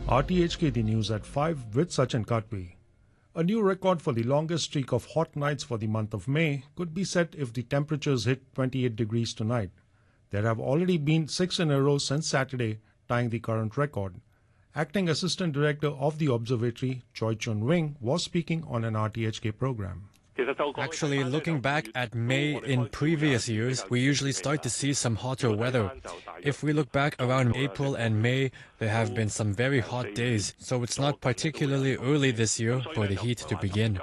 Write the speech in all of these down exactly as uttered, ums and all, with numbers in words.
R T H K, the news at five with Sachin Katwi. A new record for the longest streak of hot nights for the month of May could be set if the temperatures hit twenty-eight degrees tonight. There have already been six in a row since Saturday, tying the current record. Acting Assistant Director of the Observatory, Choi Chun Wing, was speaking on an R T H K program. Actually, looking back at May in previous years, we usually start to see some hotter weather. If we look back around April and May, there have been some very hot days, so it's not particularly early this year for the heat to begin.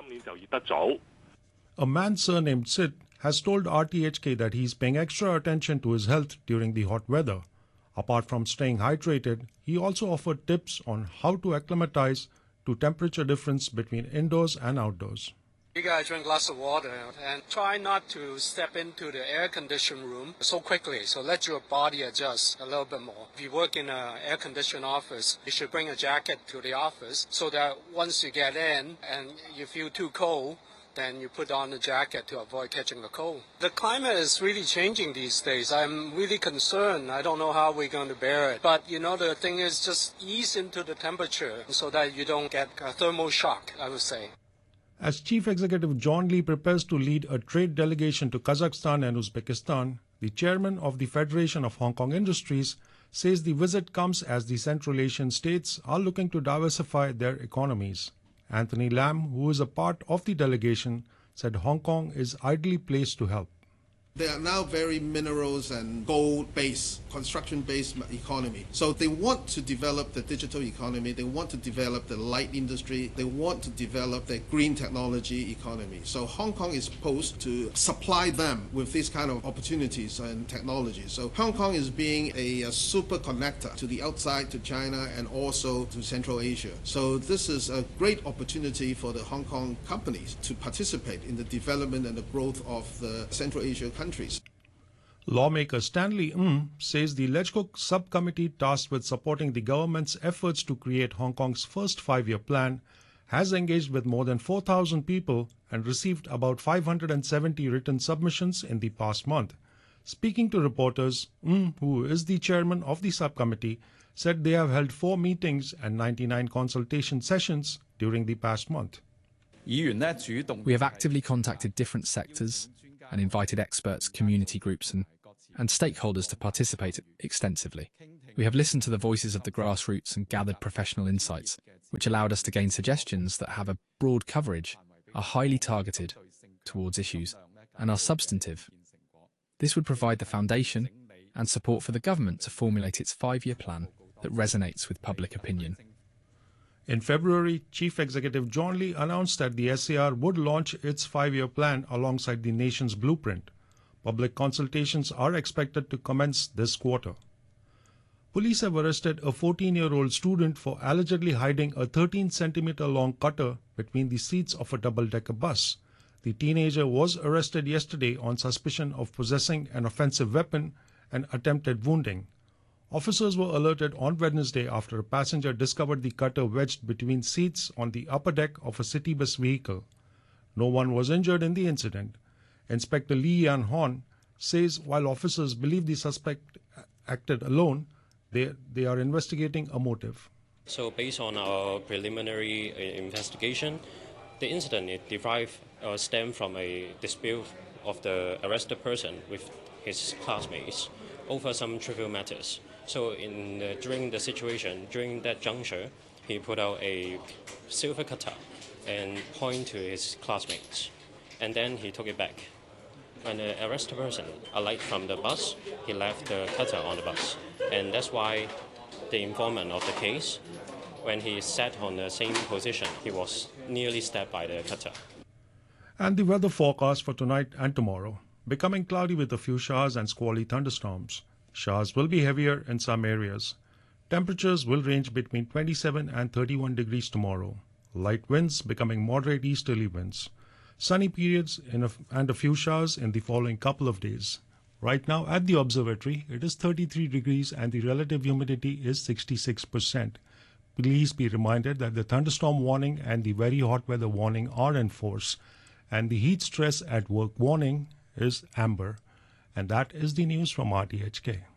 A man surnamed Sid has told R T H K that he's paying extra attention to his health during the hot weather. Apart from staying hydrated, he also offered tips on how to acclimatize to temperature difference between indoors and outdoors. You gotta drink lots of water and try not to step into the air-conditioned room so quickly, so let your body adjust a little bit more. If you work in an air-conditioned office, you should bring a jacket to the office so that once you get in and you feel too cold, then you put on the jacket to avoid catching a cold. The climate is really changing these days. I'm really concerned. I don't know how we're going to bear it. But, you know, the thing is just ease into the temperature so that you don't get a thermal shock, I would say. As Chief Executive John Lee prepares to lead a trade delegation to Kazakhstan and Uzbekistan, the chairman of the Federation of Hong Kong Industries says the visit comes as the Central Asian states are looking to diversify their economies. Anthony Lam, who is a part of the delegation, said Hong Kong is ideally placed to help. They are now very minerals and gold-based, construction-based economy. So they want to develop the digital economy, they want to develop the light industry, they want to develop the green technology economy. So Hong Kong is supposed to supply them with these kind of opportunities and technologies. So Hong Kong is being a, a super connector to the outside, to China, and also to Central Asia. So this is a great opportunity for the Hong Kong companies to participate in the development and the growth of the Central Asia countries. Countries. Lawmaker Stanley Ng says the LegCo subcommittee tasked with supporting the government's efforts to create Hong Kong's first five-year plan has engaged with more than four thousand people and received about five hundred seventy written submissions in the past month. Speaking to reporters, Ng, who is the chairman of the subcommittee, said they have held four meetings and ninety-nine consultation sessions during the past month. We have actively contacted different sectors and invited experts, community groups and, and stakeholders to participate extensively. We have listened to the voices of the grassroots and gathered professional insights, which allowed us to gain suggestions that have a broad coverage, are highly targeted towards issues, and are substantive. This would provide the foundation and support for the government to formulate its five-year plan that resonates with public opinion. In February, Chief Executive John Lee announced that the S A R would launch its five-year plan alongside the nation's blueprint. Public consultations are expected to commence this quarter. Police have arrested a fourteen-year-old student for allegedly hiding a thirteen centimeter long cutter between the seats of a double-decker bus. The teenager was arrested yesterday on suspicion of possessing an offensive weapon and attempted wounding. Officers were alerted on Wednesday after a passenger discovered the cutter wedged between seats on the upper deck of a city bus vehicle. No one was injured in the incident. Inspector Lee Yan Hon says while officers believe the suspect acted alone, they, they are investigating a motive. So based on our preliminary investigation, the incident it derived or stemmed from a dispute of the arrested person with his classmates over some trivial matters. So in the, during the situation, during that juncture, he put out a silver cutter and pointed to his classmates. And then he took it back. When the arrested person alighted from the bus, he left the cutter on the bus. And that's why the informant of the case, when he sat on the same position, he was nearly stabbed by the cutter. And the weather forecast for tonight and tomorrow. Becoming cloudy with a few showers and squally thunderstorms. Showers will be heavier in some areas. Temperatures will range between twenty-seven and thirty-one degrees tomorrow. Light winds becoming moderate easterly winds. Sunny periods in a, and a few showers in the following couple of days. Right now at the observatory, it is thirty-three degrees and the relative humidity is sixty-six percent. Please be reminded that the thunderstorm warning and the very hot weather warning are in force, and the heat stress at work warning is amber. And that is the news from R T H K.